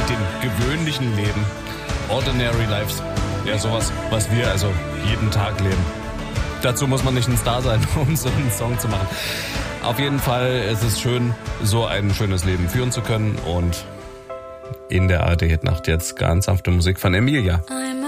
mit dem gewöhnlichen Leben. Ordinary Lives. Ja, sowas, was wir also jeden Tag leben. Dazu muss man nicht ein Star sein, um so einen Song zu machen. Auf jeden Fall ist es schön, so ein schönes Leben führen zu können. Und in der ARD Hitnacht jetzt ganz sanfte Musik von Emilia. I'm